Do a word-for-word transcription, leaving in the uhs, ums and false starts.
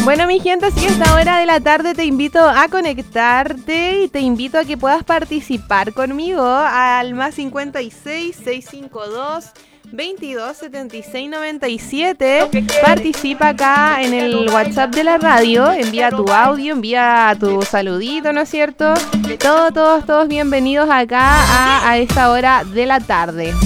Bueno, mi gente, así que a esta hora de la tarde te invito a conectarte y te invito a que puedas participar conmigo al más cincuenta y seis, seiscientos cincuenta y dos, veintidós setenta y seis noventa y siete. Participa acá en el WhatsApp de la radio, envía tu audio, envía tu saludito, ¿no es cierto? Todos, todos, todos bienvenidos acá a, a esta hora de la tarde.